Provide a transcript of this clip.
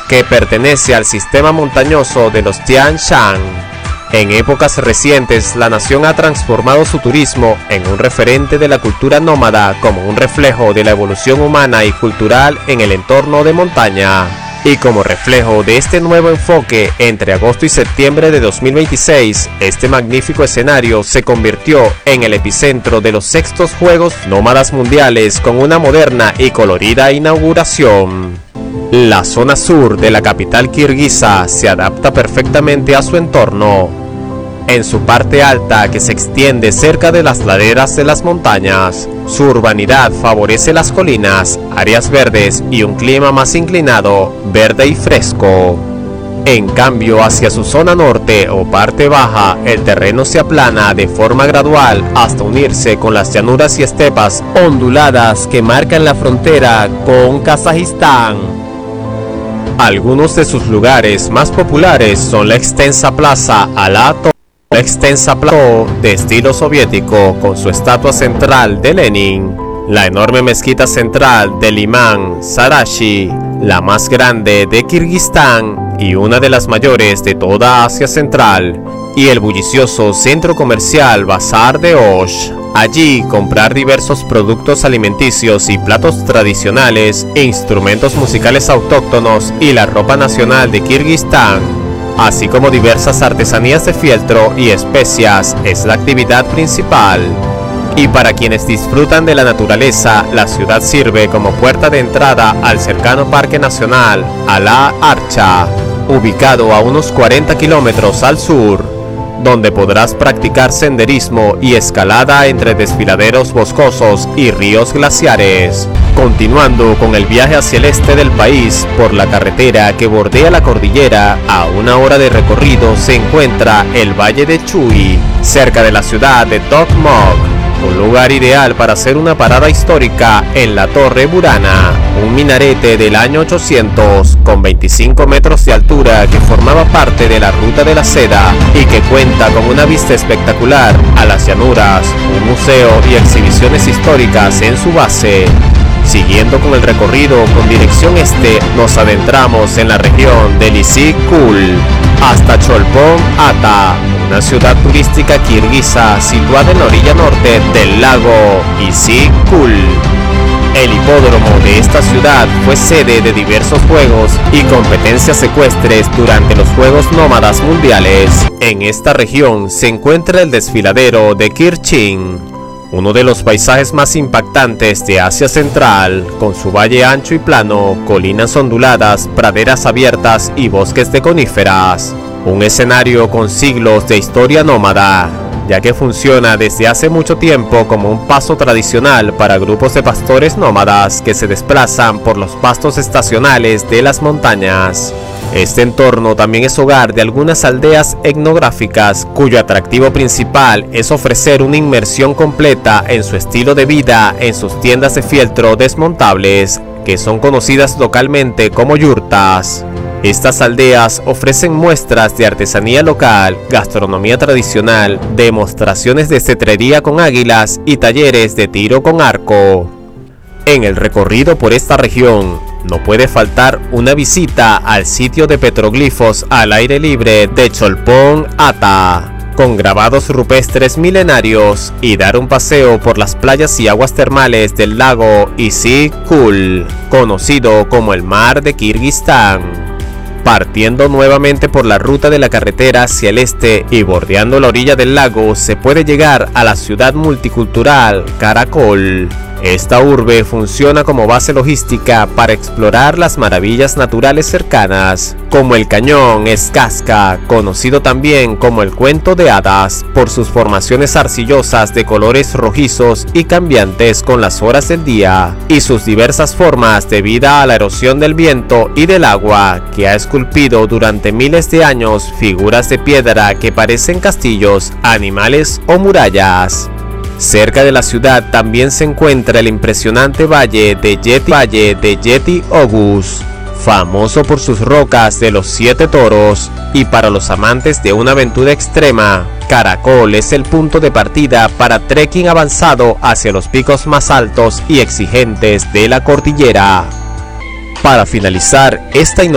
que pertenece al sistema montañoso de los Tian Shan. En épocas recientes, la nación ha transformado su turismo en un referente de la cultura nómada como un reflejo de la evolución humana y cultural en el entorno de montaña. Y como reflejo de este nuevo enfoque, entre agosto y septiembre de 2026, este magnífico escenario se convirtió en el epicentro de los sextos Juegos Nómadas Mundiales con una moderna y colorida inauguración. La zona sur de la capital kirguisa se adapta perfectamente a su entorno. En su parte alta, que se extiende cerca de las laderas de las montañas, su urbanidad favorece las colinas, áreas verdes y un clima más inclinado, verde y fresco. En cambio, hacia su zona norte o parte baja, el terreno se aplana de forma gradual hasta unirse con las llanuras y estepas onduladas que marcan la frontera con Kazajistán. Algunos de sus lugares más populares son la extensa plaza Alato, la extensa plaza de estilo soviético con su estatua central de Lenin, la enorme mezquita central del imán Sarashi, la más grande de Kirguistán y una de las mayores de toda Asia Central, y el bullicioso centro comercial Bazar de Osh. Allí comprar diversos productos alimenticios y platos tradicionales, instrumentos musicales autóctonos y la ropa nacional de Kirguistán, así como diversas artesanías de fieltro y especias, es la actividad principal. Y para quienes disfrutan de la naturaleza, la ciudad sirve como puerta de entrada al cercano Parque Nacional Ala Archa, ubicado a unos 40 kilómetros al sur, donde podrás practicar senderismo y escalada entre desfiladeros boscosos y ríos glaciares. Continuando con el viaje hacia el este del país, por la carretera que bordea la cordillera, a 1 hora de recorrido se encuentra el Valle de Chuy, cerca de la ciudad de Tokmok, un lugar ideal para hacer una parada histórica en la Torre Burana, un minarete del año 800 con 25 metros de altura que formaba parte de la Ruta de la Seda y que cuenta con una vista espectacular a las llanuras, un museo y exhibiciones históricas en su base. Siguiendo con el recorrido con dirección este, nos adentramos en la región de Isyk-Kul hasta Cholpon Ata, una ciudad turística kirguisa situada en la orilla norte del lago Isyk-Kul. El hipódromo de esta ciudad fue sede de diversos juegos y competencias ecuestres durante los Juegos Nómadas Mundiales. En esta región se encuentra el desfiladero de Kirchin, uno de los paisajes más impactantes de Asia Central, con su valle ancho y plano, colinas onduladas, praderas abiertas y bosques de coníferas. Un escenario con siglos de historia nómada, ya que funciona desde hace mucho tiempo como un paso tradicional para grupos de pastores nómadas que se desplazan por los pastos estacionales de las montañas. Este entorno también es hogar de algunas aldeas etnográficas, cuyo atractivo principal es ofrecer una inmersión completa en su estilo de vida en sus tiendas de fieltro desmontables, que son conocidas localmente como yurtas. Estas aldeas ofrecen muestras de artesanía local, gastronomía tradicional, demostraciones de cetrería con águilas y talleres de tiro con arco. En el recorrido por esta región, no puede faltar una visita al sitio de petroglifos al aire libre de Cholpon Ata, con grabados rupestres milenarios, y dar un paseo por las playas y aguas termales del lago Isyk-Kul, conocido como el Mar de Kirguistán. Partiendo nuevamente por la ruta de la carretera hacia el este y bordeando la orilla del lago, se puede llegar a la ciudad multicultural Karakol. Esta urbe funciona como base logística para explorar las maravillas naturales cercanas, como el cañón Skazka, conocido también como el Cuento de Hadas, por sus formaciones arcillosas de colores rojizos y cambiantes con las horas del día, y sus diversas formas debido a la erosión del viento y del agua, que ha esculpido durante miles de años figuras de piedra que parecen castillos, animales o murallas. Cerca de la ciudad también se encuentra el impresionante valle de Yeti Ogus, famoso por sus rocas de los 7 toros, y para los amantes de una aventura extrema, Karakol es el punto de partida para trekking avanzado hacia los picos más altos y exigentes de la cordillera. Para finalizar esta